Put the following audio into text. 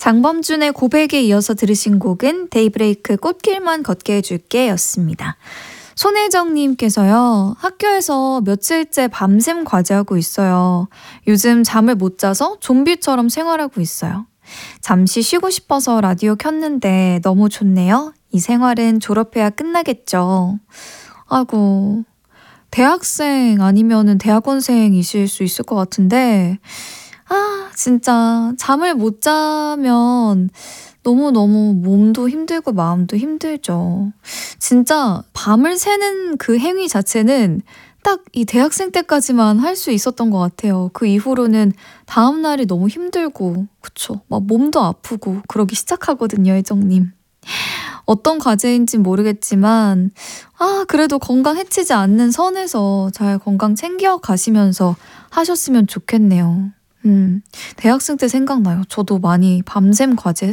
장범준의 고백에 이어서 들으신 곡은 데이브레이크 꽃길만 걷게 해줄게 였습니다. 손혜정님께서요. 학교에서 며칠째 밤샘 과제하고 있어요. 요즘 잠을 못 자서 좀비처럼 생활하고 있어요. 잠시 쉬고 싶어서 라디오 켰는데 너무 좋네요. 이 생활은 졸업해야 끝나겠죠. 아이고, 대학생 아니면은 대학원생이실 수 있을 것 같은데 진짜 잠을 못 자면 너무너무 몸도 힘들고 마음도 힘들죠. 진짜 밤을 새는 그 행위 자체는 딱 이 대학생 때까지만 할 수 있었던 것 같아요. 그 이후로는 다음날이 너무 힘들고 그쵸? 막 몸도 아프고 그러기 시작하거든요, 혜정님. 어떤 과제인진 모르겠지만 그래도 건강 해치지 않는 선에서 잘 건강 챙겨 가시면서 하셨으면 좋겠네요. 대학생 때 생각나요. 저도 많이 밤샘 과제